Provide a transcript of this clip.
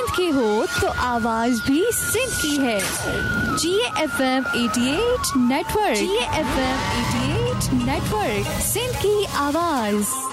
सिंध के हो तो आवाज भी सिंध की है। GFM 88 network, GFM 88 network, Sindh की आवाज।